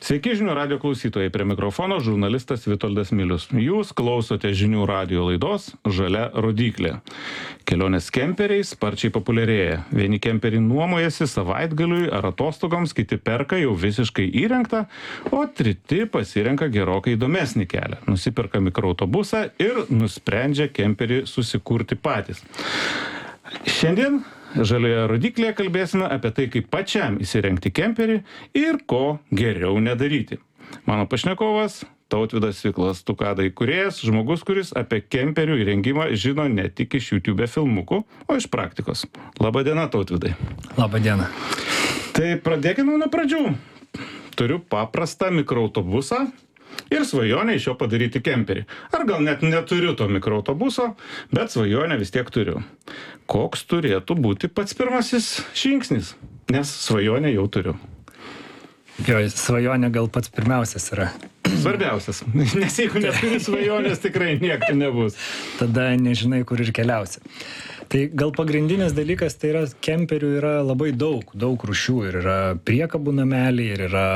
Sveiki žinių radio klausytojai, prie mikrofono žurnalistas Vitoldas Milius. Jūs klausote žinių radio laidos Žalia rodyklė. Kelionės kemperiais sparčiai populiarėja. Vieni kemperiai nuomojasi savaitgaliui ar atostogoms, kiti perka jau visiškai įrengtą, o treti pasirenka gerokai įdomesnį kelią. Nusiperka mikroautobusą ir nusprendžia kemperį susikurti patys. Šiandien Žalioje rodyklėje kalbėsime apie tai, kaip pačiam įsirengti kemperį ir ko geriau nedaryti. Mano pašnekovas Tautvydas Viklas Tukada įkūrėjas, žmogus, kuris apie kemperių įrengimą žino ne tik iš YouTube filmukų, o iš praktikos. Labadiena, Tautvydai. Labadiena. Tai pradėkime nuo pradžių. Turiu paprastą mikroautobusą ir svajonę iš jo padaryti kemperį. Ar gal net neturiu to mikroautobuso, bet svajonę vis tiek turiu. Koks turėtų būti pats pirmasis žingsnis? Nes svajonę jau turiu. Jo, svajonė gal pats pirmiausias yra. Svarbiausias. Nes jeigu neturi svajonės, tikrai nieko nebus. Tada nežinai, kur ir keliausi. Tai gal pagrindinis dalykas, tai yra kemperių yra labai daug rūšių. Ir yra priekabų nameliai, ir yra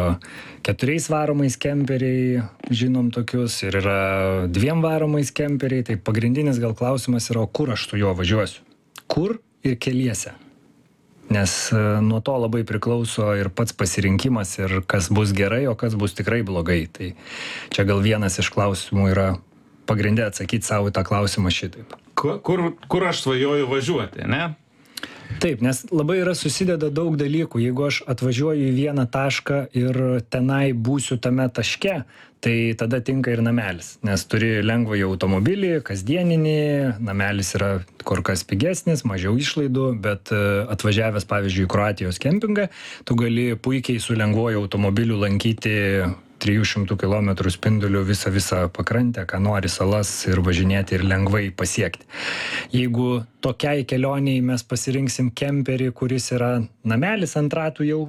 4 varomais kemperiai, žinom tokius, ir yra 2 varomais kemperiai. Tai pagrindinis gal klausimas yra, kur aš su juo važiuosiu. Kur ir keliese. Nes nuo to labai priklauso ir pats pasirinkimas, ir kas bus gerai, o kas bus tikrai blogai. Tai čia gal vienas iš klausimų yra pagrindė atsakyti savo tą klausimą šitaip. Kur aš svajoju važiuoti, ne? Taip, nes labai yra susideda daug dalykų. Jeigu aš atvažiuoju į vieną tašką ir tenai būsiu tame taške, tai tada tinka ir namelis. Nes turi lengvąjį automobilį, kasdieninį, namelis yra kur kas pigesnis, mažiau išlaidų, bet atvažiavęs, pavyzdžiui, į Kroatijos kempingą, tu gali puikiai su lengvuoju automobiliu lankyti 300 km spinduliu visą pakrantę, ką nori, salas ir važinėti ir lengvai pasiekti. Jeigu tokiai kelioniai mes pasirinksim kemperį, kuris yra namelis ant ratų jau,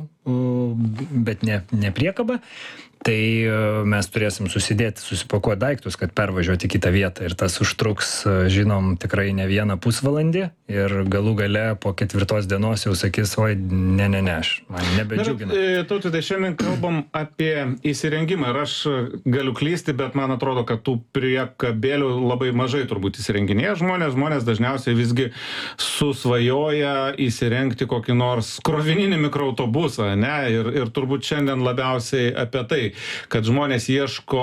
bet ne priekaba, tai mes turėsim susipakuoti daiktus, kad pervažiuoti į kitą vietą. Ir tas užtruks, žinom, tikrai ne vieną pusvalandį. Ir galų gale po 4 dienos jau sakys, oi, ne, man nebedžiugina. Tautvydai, šiandien kalbam apie įsirengimą. Ir aš galiu klysti, bet man atrodo, kad tų priekabėlių labai mažai turbūt įsirenginėja žmonės. Žmonės dažniausiai visgi susvajoja įsirengti kokį nors krovininį mikroautobusą, ne? Ir turbūt šiandien labiausiai apie tai, kad žmonės ieško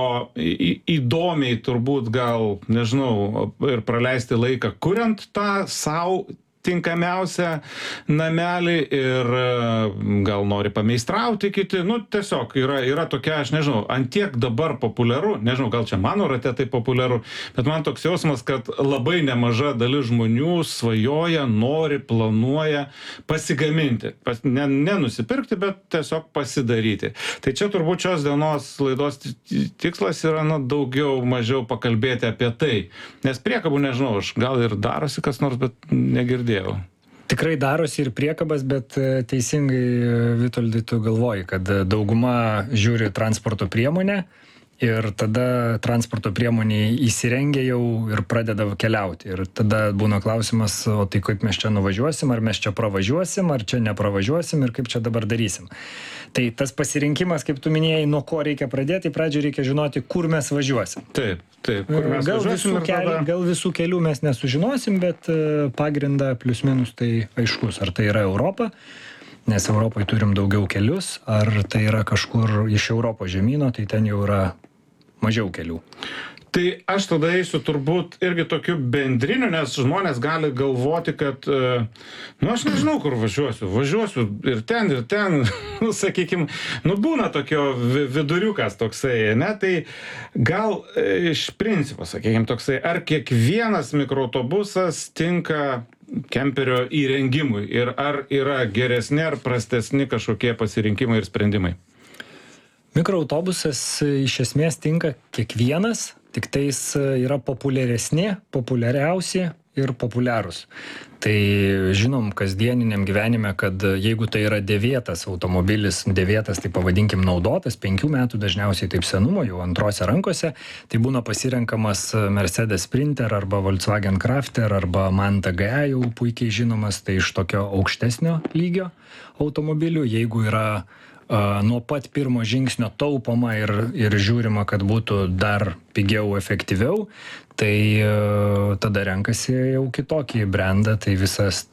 įdomiai turbūt gal, nežinau, ir praleisti laiką kuriant tą sau tinkamiausią namelį ir gal nori pameistrauti kiti. Tiesiog yra tokia, aš nežinau, antiek dabar populiaru, nežinau, gal čia mano rate tai populiaru, bet man toks jausmas, kad labai nemaža dalis žmonių svajoja, nori, planuoja pasigaminti. Nenusipirkti, bet tiesiog pasidaryti. Tai čia turbūt šios dienos laidos tikslas yra daugiau, mažiau pakalbėti apie tai. Nes priekabų, nežinau, aš gal ir darosi kas nors, bet negirdėjau. Tikrai darosi ir priekabas, bet teisingai, Vitoldai, tu galvoji, kad dauguma žiūri transporto priemonę ir tada transporto priemonė įsirengia jau ir pradeda keliauti. Ir tada būna klausimas, o tai kaip mes čia nuvažiuosim, ar mes čia pravažiuosim, ar čia nepravažiuosim ir kaip čia dabar darysim. Tai tas pasirinkimas, kaip tu minėjai, nuo ko reikia pradėti, pradžioje reikia žinoti, kur mes važiuosim. Taip, kur mes važiuosim. Gal visų kelių mes nesužinosim, bet pagrindą plius minus tai aiškus, ar tai yra Europa, nes Europoje turim daugiau kelius, ar tai yra kažkur iš Europos žemyno, tai ten jau yra mažiau kelių. Tai aš tada eisiu turbūt irgi tokiu bendriniu, nes žmonės gali galvoti, kad, aš nežinau, kur važiuosiu ir ten, sakykime, būna tokio viduriukas toksai, ne, tai gal iš principo, sakykime, toksai, ar kiekvienas mikroautobusas tinka kemperio įrengimui ir ar yra geresni ar prastesni kažkokie pasirinkimai ir sprendimai? Mikroautobusas iš esmės tinka kiekvienas, tik tais yra populiariausi ir populiarūs. Tai žinom kasdieniniam gyvenime, kad jeigu tai yra dėvėtas automobilis, dėvėtas, tai pavadinkim naudotas, 5 metų dažniausiai taip senumo, jau antrose rankose, tai būna pasirenkamas Mercedes Sprinter arba Volkswagen Crafter arba MAN TGE, jau puikiai žinomas, tai iš tokio aukštesnio lygio automobilių. Jeigu yra nuo pat pirmo žingsnio taupoma ir žiūrima, kad būtų dar pigiau, efektyviau, tai tada renkasi jau kitokį brandą, tai visas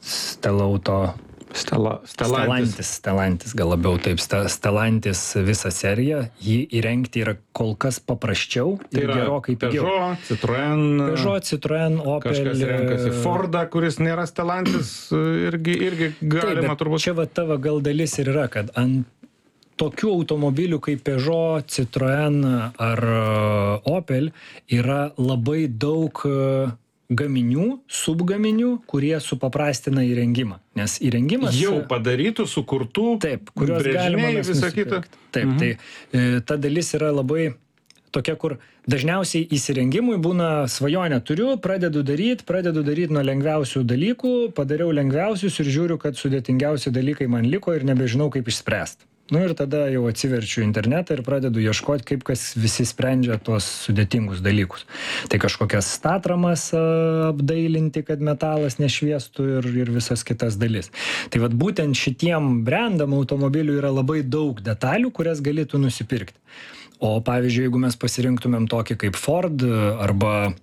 Stellantis, gal labiau taip, Stellantis visą seriją, jį įrengti yra kol kas paprasčiau ir gerokai pigiau. Peugeot, Citroen, Opel. Kažkas renkasi Fordą, kuris nėra Stellantis, irgi galima turbūt. Čia va tavo gal dalis ir yra, kad ant tokių automobilių kaip Peugeot, Citroen ar Opel yra labai daug gaminių, subgaminių, kurie supaprastina įrengimą. Nes įrengimas jau padarytų, sukurtų, taip, kuriuos galima visą kitą. Taip, tai ta dalis yra labai tokia, kur dažniausiai įsirengimui būna svajonė turiu, pradedu daryti nuo lengviausių dalykų, padariau lengviausius ir žiūriu, kad sudėtingiausi dalykai man liko ir nebežinau, kaip išspręsti. Ir tada jau atsiverčiu internetą ir pradedu ieškoti, kaip kas visi sprendžia tuos sudėtingus dalykus. Tai kažkokias statramas apdailinti, kad metalas nešviestų ir visas kitas dalis. Tai vat būtent šitiem brandam automobilių yra labai daug detalių, kurias galėtų nusipirkti. O pavyzdžiui, jeigu mes pasirinktumėm tokį kaip Ford arba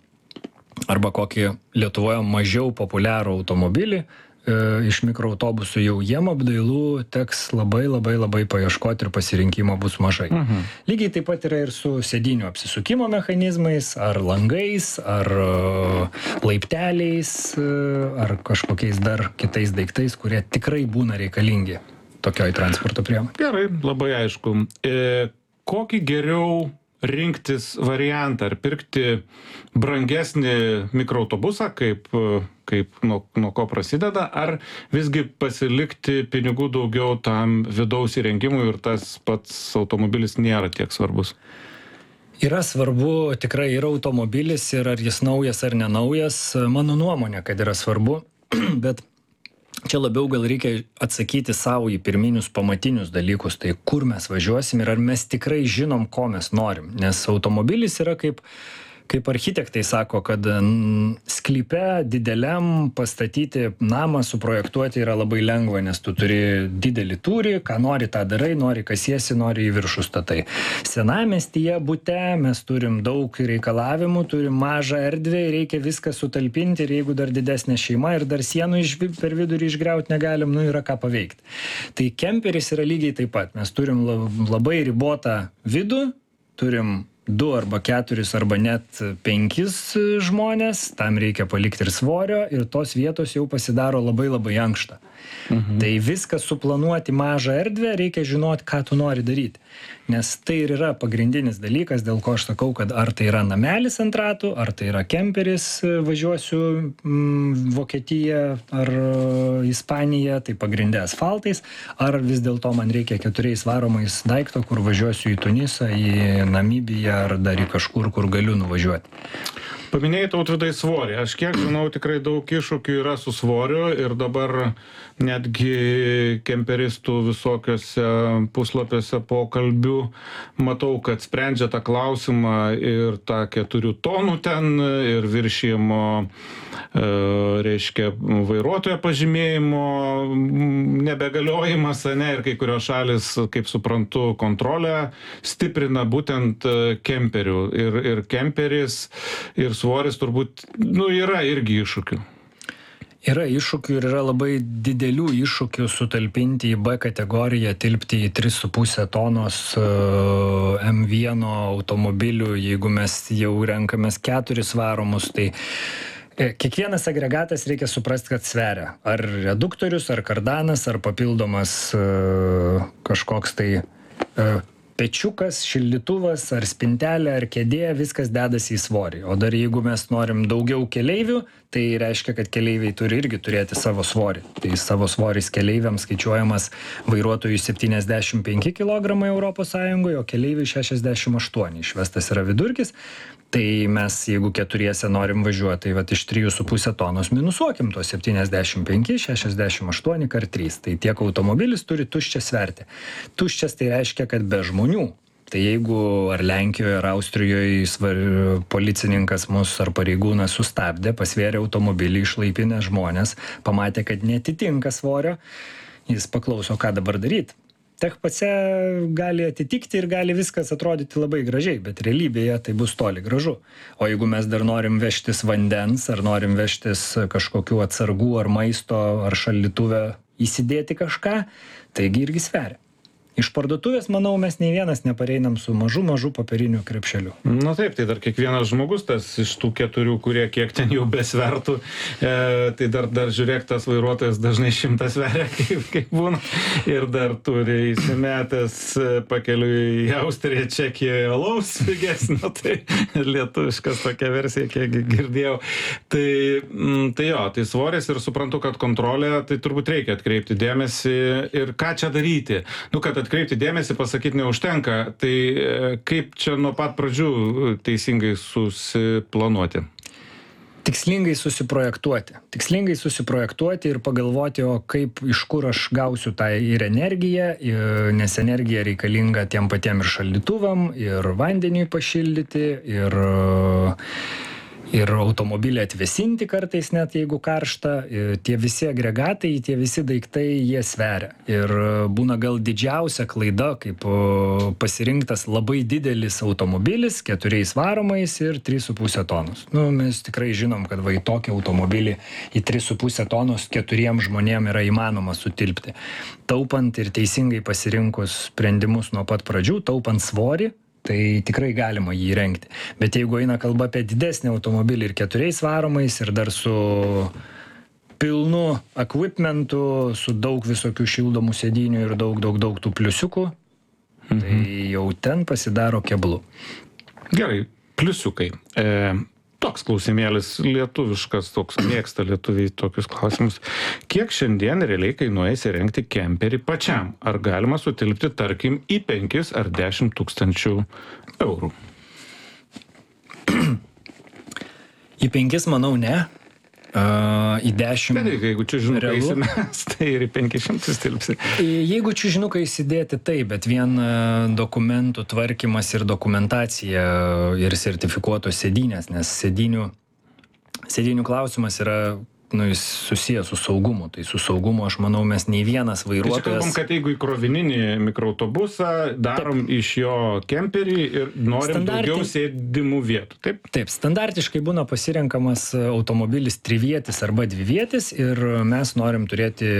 kokį Lietuvoje mažiau populiarų automobilį, iš mikroautobusų jau jiem apdailų teks labai paieškoti ir pasirinkimo bus mažai. Lygiai taip pat yra ir su sėdynių apsisukimo mechanizmais, ar langais, ar laipteliais, ar kažkokiais dar kitais daiktais, kurie tikrai būna reikalingi tokioj transporto priemonė. Gerai, labai aišku. Kokį geriau rinktis variantą, ar pirkti brangesnį mikroautobusą, kaip nuo ko prasideda, ar visgi pasilikti pinigų daugiau tam vidaus įrengimui ir tas pats automobilis nėra tiek svarbus? Yra svarbu tikrai ir automobilis, ir ar jis naujas ar nenaujas. Mano nuomonė, kad yra svarbu, bet čia labiau gal reikia atsakyti savo į pirminius pamatinius dalykus, tai kur mes važiuosim ir ar mes tikrai žinom, ko mes norim. Nes automobilis yra kaip architektai sako, kad sklype dideliam pastatyti namą, suprojektuoti yra labai lengva, nes tu turi didelį tūrį, ką nori tą darai, nori kasiesi, nori į viršų statai. Senamiestyje bute mes turim daug reikalavimų, turim mažą erdvę, reikia viską sutalpinti ir jeigu dar didesnė šeima ir dar sienų per vidurį išgriauti negalim, yra ką paveikti. Tai kemperis yra lygiai taip pat. Mes turim labai ribotą vidų, turim 2 arba 4 arba net 5 žmonės, tam reikia palikti ir svorio ir tos vietos jau pasidaro labai ankšta. Tai viską suplanuoti mažą erdvę, reikia žinoti, ką tu nori daryti. Nes tai ir yra pagrindinis dalykas, dėl ko aš sakau, kad ar tai yra namelis ant ratų, ar tai yra kemperis, važiuosiu Vokietiją ar Ispaniją, tai pagrindė asfaltais, ar vis dėlto man reikia 4 varomais daikto, kur važiuosiu į Tunisą, į Namibiją ar dar į kažkur, kur galiu nuvažiuoti. Paminėjai, Tautvydai, svorį. Aš kiek žinau, tikrai daug iššūkių yra su svoriu ir dabar netgi kemperistų visokiuose puslapiuose pokalbių matau, kad sprendžia tą klausimą ir tą 4 tonų ten ir viršijimo, reiškia, vairuotojo pažymėjimo nebegaliojimas, ir kai kurios šalis, kaip suprantu, kontrolę stiprina būtent kemperių. Ir kemperis, ir svoris turbūt, yra irgi iššūkių. Yra iššūkių ir yra labai didelių iššūkių sutalpinti į B kategoriją, tilpti į 3,5 tonos M1 automobilių, jeigu mes jau renkamės 4 varomus, tai kiekvienas agregatas reikia suprasti, kad sveria. Ar reduktorius, ar kardanas, ar papildomas kažkoks tai pečiukas, šildytuvas, ar spintelė, ar kėdė, viskas dedasi į svorį. O dar jeigu mes norim daugiau keleivių, tai reiškia, kad keleiviai turi irgi turėti savo svorį. Tai savo svoris keleiviams skaičiuojamas vairuotojų 75 kg Europos Sąjungoje, o keleiviai 68. Išvestas yra vidurkis. Tai mes, jeigu 4 norim važiuoti, tai iš 3,5 tonos minusuokim to 75, 68 kart 3. Tai tiek automobilis turi tuščią sverti. Tuščias tai reiškia, kad be žmonių. Tai jeigu ar Lenkijoje, ar Austrijoje policininkas mus ar pareigūnas sustabdė, pasvėrė automobilį, išlaipinę žmonės, pamatė, kad netitinka svorio, jis paklauso, ką dabar daryti. techpase gali atitikti ir gali viskas atrodyti labai gražiai, bet realybėje tai bus toli gražu. O jeigu mes dar norim vežtis vandens, ar norim vežtis kažkokių atsargų, ar maisto, ar šaldytuve įsidėti kažką, taigi irgi sveria. Iš parduotuvės, manau, mes nei vienas nepareinam su mažu popieriniu krepšeliu. Na taip, tai dar kiekvienas žmogus, tas iš tų 4, kurie kiek ten jau besvertų, tai dar žiūrėk, tas vairuotojas dažnai 100 sveria, kaip būna, ir dar turi įsimetęs pakeliui į Austriją, Čekiją alaus pigesnio, tai lietuviškas tokia versija, kiek girdėjau. Tai jo, tai svoris ir suprantu, kad kontrolė, tai turbūt reikia atkreipti dėmesį ir ką čia daryti. Kad atkreipti dėmesį, pasakyti neužtenka, tai kaip čia nuo pat pradžių teisingai susiplanuoti? Tikslingai susiprojektuoti ir pagalvoti, o kaip, iš kur aš gausiu tą ir energiją, nes energija reikalinga tiem patiem ir šaldytuvam, ir vandeniui pašildyti, ir automobilį atvėsinti kartais net, jeigu karšta. Tie visi agregatai, tie visi daiktai, jie sveria. Ir būna gal didžiausia klaida, kaip pasirinktas labai didelis automobilis, 4 varomais ir 3,5 tonos. Mes tikrai žinom, kad į tokį automobilį į 3,5 tonos 4 žmonėm yra įmanoma sutilpti. Taupant ir teisingai pasirinkus sprendimus nuo pat pradžių, taupant svorį, tai tikrai galima jį įrengti. Bet jeigu eina kalba apie didesnį automobilį ir 4 varomais ir dar su pilnu equipmentu, su daug visokių šildomų sėdynių ir daug tų pliusiukų, tai jau ten pasidaro keblu. Gerai, pliusiukai. Toks klausimėlis lietuviškas, toks mėgsta lietuviai tokius klausimus. Kiek šiandien realiai kainuoja įsirengti kemperį pačiam? Ar galima sutilpti, tarkim, į 5 ar 10 tūkstančių eurų? Į 5, manau, ne. Į 10 bet jeigu čiužinuką įsimes, tai ir į 500 tilpsi. Jeigu čiužinuką įsidėti, taip, bet vien dokumentų tvarkymas ir dokumentacija ir sertifikuotos sėdynės, nes sėdynių klausimas yra, jis susijęs su saugumu. Tai su saugumu, aš manau, mes nei vienas vairuotojas... Tai čia kalbam, kad jeigu į krovininį mikroautobusą darom iš jo kemperį ir norim daugiau sėdimų vietų, taip? Taip, standartiškai būna pasirenkamas automobilis 3-vietis arba 2-vietis ir mes norim turėti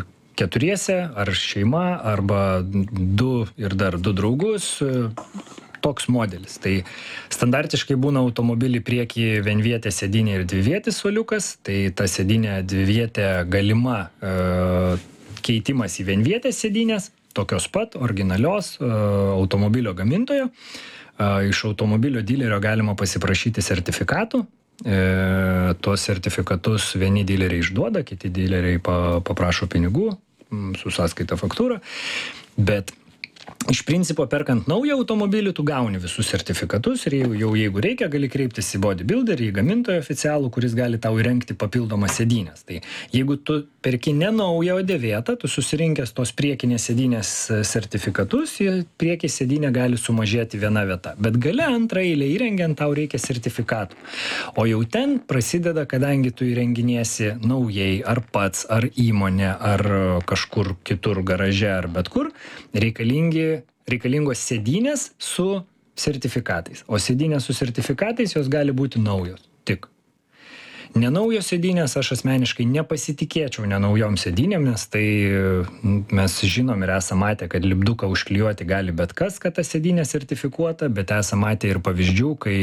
4 ar šeima, arba 2 ir dar 2 draugus, toks modelis. Tai standartiškai būna automobilį priekį vienvietė sėdynė ir 2-vietis suoliukas, tai ta sėdynė 2-vietė galima keitimas į 1-vietės sėdynės, tokios pat, originalios automobilio gamintojo. Iš automobilio dilerio galima pasiprašyti sertifikatų. Tuos sertifikatus vieni dileriai išduoda, kiti dileriai paprašo pinigų su sąskaita faktūra, bet iš principo, perkant naują automobilį, tu gauni visus sertifikatus ir jeigu reikia, gali kreiptis į bodybuilderį, į gamintoją oficialų, kuris gali tau įrengti papildomas sėdynės. Tai jeigu tu perki ne naują, o dėvėtą, tu susirinkęs tos priekinės sėdynės sertifikatus, priekį sėdynė gali sumažėti 1 vieta. Bet gale antrą eilę įrengiant tau reikia sertifikatų. O jau ten prasideda, kadangi tu įrenginiesi naujai, ar pats, ar įmonė, ar kažkur kitur garaže, ar bet kur, reikalingos sėdynės su sertifikatais. O sėdynės su sertifikatais jos gali būti naujos. Tik. Nenaujos sėdynės aš asmeniškai nepasitikėčiau nenaujom sėdynėm, nes tai mes žinom ir esame matę, kad lipduką užklijuoti gali bet kas, kad ta sėdynė sertifikuota, bet esame matę ir pavyzdžių, kai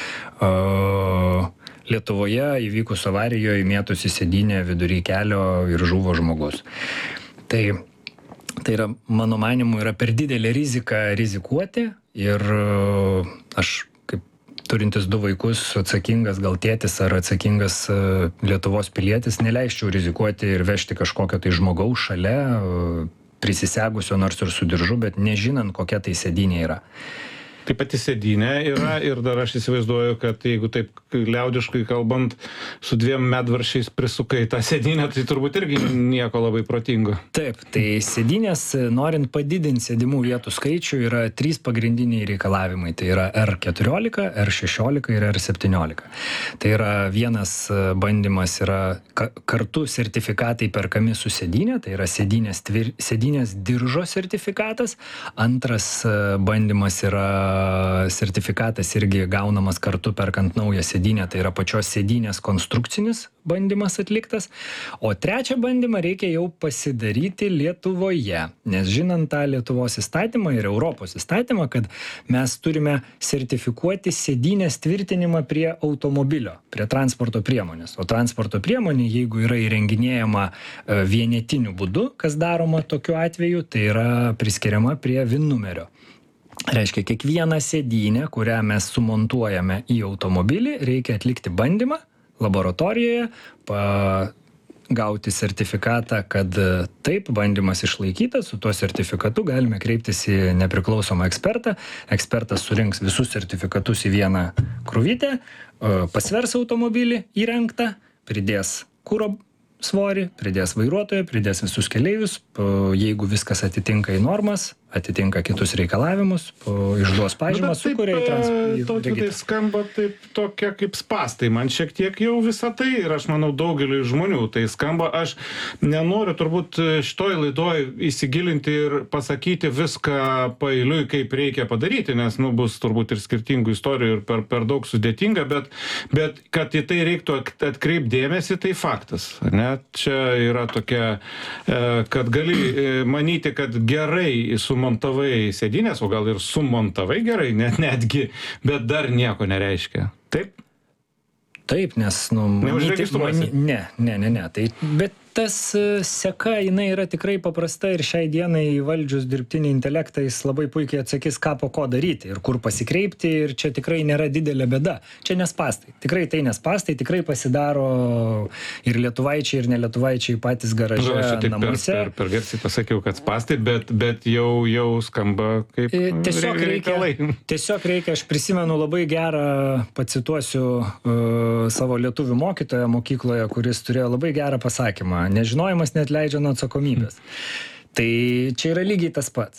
Lietuvoje įvykus avarijoje mėtosi sėdynė vidury kelio ir žuvo žmogus. Tai yra, mano manimu, yra per didelė rizika rizikuoti ir aš turintis 2 vaikus, atsakingas gal tėtis ar atsakingas Lietuvos pilietis, neleisčiau rizikuoti ir vežti kažkokio tai žmogaus šalia, prisisegusio nors ir su diržu, bet nežinant, kokia tai sėdynė yra. Tai pati sėdynė yra ir dar aš įsivaizduoju, kad jeigu taip liaudiškai kalbant, su 2 medvaršiais prisukai tą sėdynę, tai turbūt irgi nieko labai protingo. Taip, tai sėdynės, norint padidinti sėdimų vietų skaičių, yra 3 pagrindiniai reikalavimai. Tai yra R14, R16 ir R17. Tai yra vienas bandymas yra kartu sertifikatai perkami su sėdynė, tai yra sėdynės diržo sertifikatas. Antras bandymas yra sertifikatas irgi gaunamas kartu perkant naują sėdynę, tai yra pačios sėdynės konstrukcinis bandymas atliktas. O trečią bandymą reikia jau pasidaryti Lietuvoje, nes žinant tą Lietuvos įstatymą ir Europos įstatymą, kad mes turime sertifikuoti sėdynės tvirtinimą prie automobilio, prie transporto priemonės. O transporto priemonė, jeigu yra įrenginėjama vienetiniu būdu, kas daroma tokiu atveju, tai yra priskiriama prie VIN numerio. Reiškia, kiekvieną sėdynę, kurią mes sumontuojame į automobilį, reikia atlikti bandymą laboratorijoje, gauti sertifikatą, kad taip, bandymas išlaikytas, su tuo sertifikatu galime kreiptis į nepriklausomą ekspertą. Ekspertas surinks visus sertifikatus į vieną krūvytę, pasvers automobilį įrengtą, pridės kuro svorį, pridės vairuotoją, pridės visus keleivius, jeigu viskas atitinka į normas, atitinka kitus reikalavimus, išduos pažymą, sukuria į transportą. Tai skamba taip tokia kaip spastai. Man šiek tiek jau visą tai ir aš manau daugeliui žmonių tai skamba. Aš nenoriu turbūt šitoj laidoj įsigilinti ir pasakyti viską paeiliui, kaip reikia padaryti, nes bus turbūt ir skirtingų istorijų ir per daug sudėtinga, bet kad į tai reiktų atkreipti dėmesį, tai faktas. Ne? Čia yra tokia, kad gali manyti, kad gerai sumontavai sėdynės, o gal ir sumontavai gerai, netgi, bet dar nieko nereiškia. Taip? Taip, nes, neužregistruosi. Ne. Tai, bet tas seka, jinai yra tikrai paprasta ir šiai dienai valdžius dirbtinį intelektą jis labai puikiai atsakys, ką po ko daryti ir kur pasikreipti ir čia tikrai nėra didelė bėda. Čia nespastai. Tikrai tai nespastai, tikrai pasidaro ir lietuvaičiai, ir nelietuvaičiai patys garaže namuose. Per garsiai pasakiau, kad spastai, bet jau skamba kaip reikalai. Tiesiog reikia, aš prisimenu labai gerą, pacituosiu savo lietuvių mokytoją mokykloje, kuris turėjo labai gerą pasakymą. Nežinojimas neatleidžia nuo atsakomybės. Tai čia yra lygiai tas pats.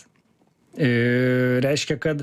Reiškia, kad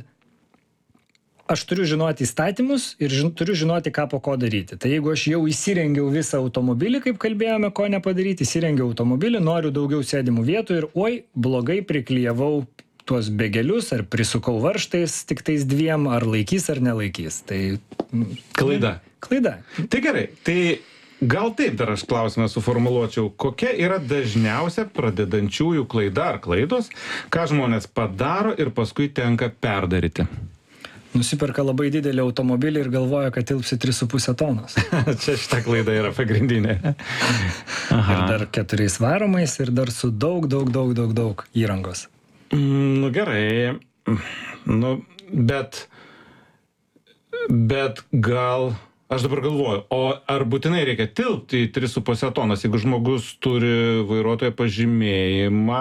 aš turiu žinoti įstatymus ir turiu žinoti, ką po ko daryti. Tai jeigu aš jau įsirengiau visą automobilį, kaip kalbėjome, ko nepadaryti, įsirengiau automobilį, noriu daugiau sėdimų vietų ir blogai priklijavau tuos begelius, ar prisukau varžtais tik tais 2, ar laikys ar nelaikys. Tai klaida. Tai gerai, tai gal taip dar aš klausimą suformuluočiau. Kokia yra dažniausia pradedančiųjų klaida ar klaidos, ką žmonės padaro ir paskui tenka perdaryti? Nusiperka labai didelį automobilį ir galvoja, kad tilpsi 3,5 tonos. Čia šita klaida yra pagrindinė. Aha. Ir dar 4 varomais ir dar su daug įrangos. Gerai. Bet gal... Aš dabar galvoju, o ar būtinai reikia tilpti į 3,5 tonos, jeigu žmogus turi vairuotojo pažymėjimą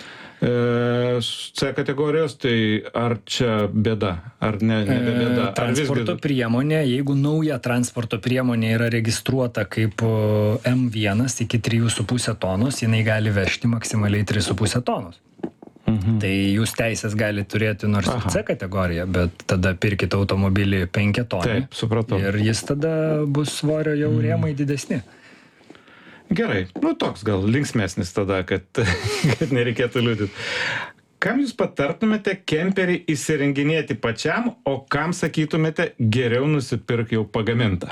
C kategorijos, tai ar čia bėda, ar ne bėda? Transporto priemonė, jeigu nauja transporto priemonė yra registruota kaip M1 iki 3,5 tonos, jinai gali vežti maksimaliai 3,5 tonos. Tai jūs teisės gali turėti nors C kategoriją, bet tada pirkite automobilį 5 tonų. Taip, supratau. Ir jis tada bus svorio jau rėmai didesni. Gerai, toks gal linksmesnis tada, kad nereikėtų liūdėti. Kam jūs patartumėte kemperį įsirenginėti pačiam, o kam sakytumėte geriau nusipirk jau pagamintą?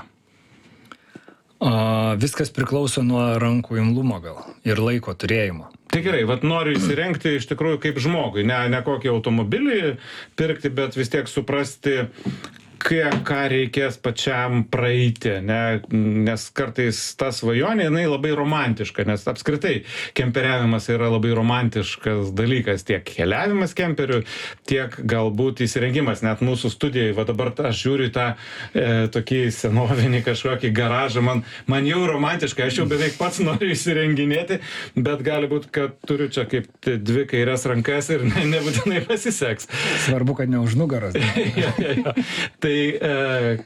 Viskas priklauso nuo rankų imlumo gal ir laiko turėjimo. Tai gerai, noriu įsirengti iš tikrųjų kaip žmogui, ne kokį automobilį pirkti, bet vis tiek suprasti, ką reikės pačiam praeiti, ne? Nes kartais ta svajonė, jinai labai romantiška, nes apskritai kemperiavimas yra labai romantiškas dalykas, tiek keliavimas kemperiu, tiek galbūt įsirengimas, net mūsų studijai, va dabar aš žiūriu tą tokį senovinį kažkokį garažą, man jau romantiškai, aš jau beveik pats noriu įsirenginėti, bet gali būti, kad turiu čia kaip dvi kairias rankas ir nebūtinai pasiseks. Svarbu, kad ne už nugaros. Tai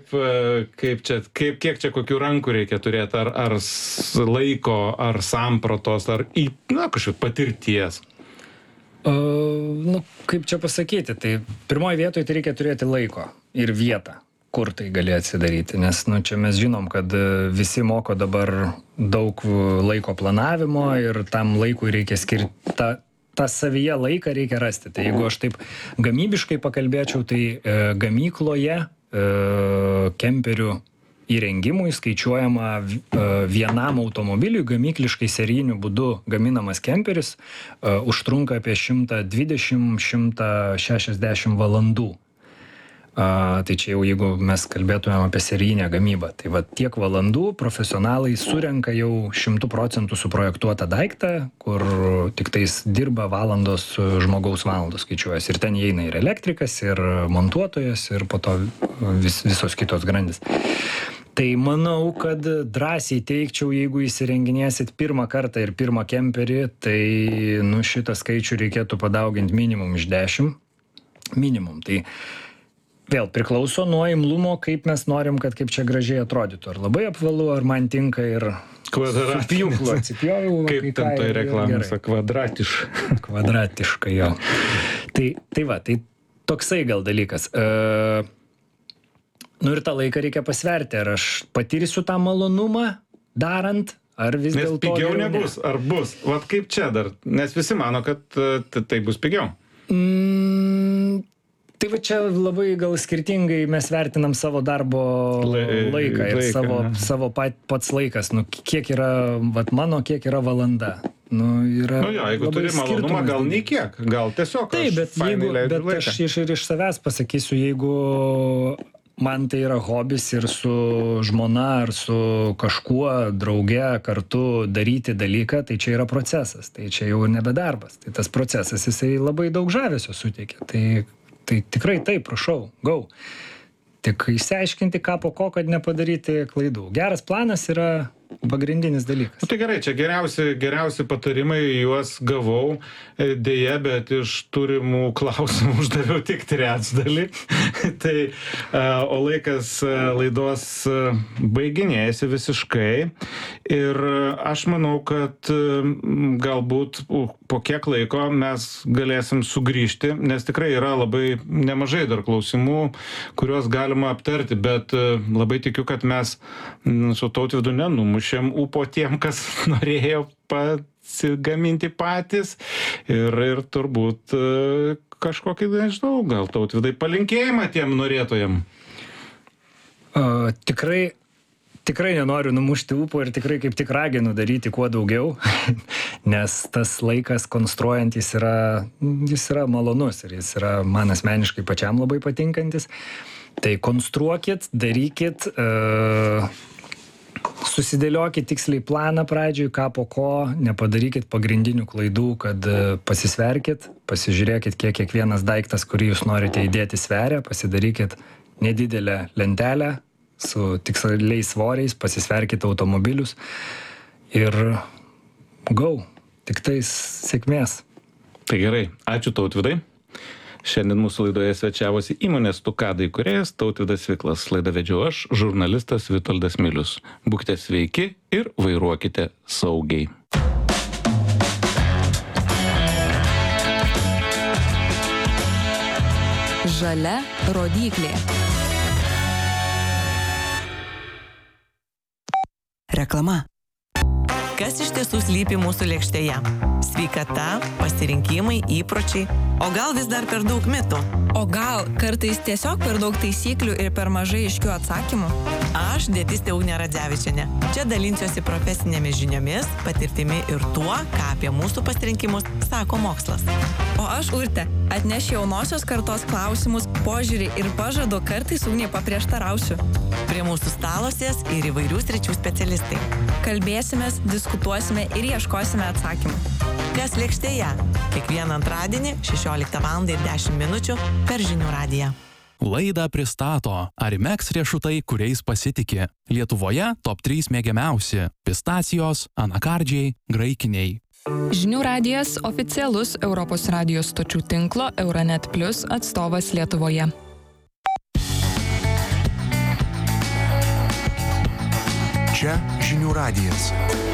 kiek čia kokių rankų reikia turėti, ar laiko, ar sampratos, ar kažkaip patirties? Kaip čia pasakyti, tai pirmoje vietoje tai reikia turėti laiko ir vietą, kur tai gali atsidaryti, nes čia mes žinom, kad visi moko dabar daug laiko planavimo ir tam laikui reikia skirti tą savyje laiką reikia rasti. Tai jeigu aš taip gamybiškai pakalbėčiau, tai gamykloje kemperių įrengimui skaičiuojama vienam automobiliui gamykliškai serijiniu būdu gaminamas kemperis užtrunka apie 120-160 valandų. Tai čia jau jeigu mes kalbėtumėm apie serijinę gamybą, tai va tiek valandų profesionalai surenka jau 100% suprojektuotą daiktą, kur tik tais dirba valandos, žmogaus valandos skaičiuojas. Ir ten įeina ir elektrikas, ir montuotojas, ir po to visos kitos grandys. Tai manau, kad drąsiai teikčiau, jeigu įsirenginėsit pirmą kartą ir pirmą kemperį, tai šitą skaičių reikėtų padauginti minimum iš 10. Minimum. Tai vėl priklauso nuo imlumo, kaip mes norim, kad kaip čia gražiai atrodytų. Ar labai apvalu, ar man tinka ir su pjūklu atsipjoviau. Kaip ten tai reklamose, kvadratiška. Kvadratiška, jo. Tai va, tai toksai gal dalykas. Ir tą laiką reikia pasverti, ar aš patirsiu tą malonumą darant, ar vis dėlto... Nes pigiau nebus, ar bus. Vat kaip čia dar, nes visi mano, kad tai bus pigiau. Tai va čia labai gal skirtingai mes vertinam savo darbo laiką ir savo pats laikas. Kiek yra, mano, kiek yra valanda. Jeigu turi malonumą, gal nei kiek, gal tiesiog aš fainai leidžiu laiką. Bet aš iš savęs pasakysiu, jeigu man tai yra hobis ir su žmona ar su kažkuo drauge kartu daryti dalyką, tai čia yra procesas, tai čia jau nebe darbas. Tai tas procesas, jisai labai daug žavesio suteikia. Tai tikrai taip, prašau, go. Tik išsiaiškinti, ką po ko, kad nepadaryti klaidų. Geras planas yra pagrindinis dalykas. Tai gerai, čia geriausi patarimai, juos gavau, dėja, bet iš turimų klausimų uždaviau tik trečdalį. O laikas laidos baiginėjasi visiškai. Ir aš manau, kad galbūt po kiek laiko mes galėsim sugrįžti, nes tikrai yra labai nemažai dar klausimų, kuriuos galima aptarti, bet labai tikiu, kad mes su Tautvydu nenumušėm ūpo tiem, kas norėjo pasigaminti patys ir turbūt kažkokį, nežinau, gal Tautvydai palinkėjimą tiem norėtojam. Tikrai nenoriu numušti ūpo ir tikrai kaip tik raginu daryti kuo daugiau, nes tas laikas konstruojant jis yra malonus ir jis yra man asmeniškai pačiam labai patinkantis. Tai konstruokit, darykit, susidėliokit tiksliai planą pradžioj, ką po ko, nepadarykit pagrindinių klaidų, kad pasisverkit, pasižiūrėkit, kiek kiekvienas daiktas, kurį jūs norite įdėti sveria, pasidarykit nedidelę lentelę su tiksliais svoriais, pasisverkit automobilius ir go, tik tais sėkmės. Tai gerai, ačiū Tautvydai. Šiandien mūsų laidoje svečiavosi įmonės Stukada įkūrėjas Tautvydas Viklas. Laidą vedžiau aš, žurnalistas Vitoldas Milius. Būkite sveiki ir vairuokite saugiai. Žalia rodyklė. Reklama. Kas iš tiesų slypi mūsų lėkštėje? Sveikata, pasirinkimai, įpročiai, o gal vis dar per daug mitų? O gal kartais tiesiog per daug taisyklių ir per mažai aiškių atsakymų? Aš dietistė Ugnė Radzevičienė. Čia dalinsiuosi profesinėmis žiniomis, patirtimi ir tuo, ką apie mūsų pasirinkimus sako mokslas. O aš Urtė, atnešiu jaunosios kartos klausimus, požiūrį ir pažadu kartais Ugnei paprieštarausiu. Prie mūsų stalo sės ir įvairių sričių specialistai. Kalbėsimės, diskutuosime ir ieškosime atsakymų. Kas lėkštėje? Kiekvieną antradienį 16:10 per Žinių radiją. Laidą pristato Arimex riešutai, kuriais pasitiki. Lietuvoje top 3 mėgiamiausi – pistacijos, anakardžiai, graikiniai. Žinių radijas oficialus Europos radijos stočių tinklo Euronet Plus atstovas Lietuvoje. Čia Žinių radijas.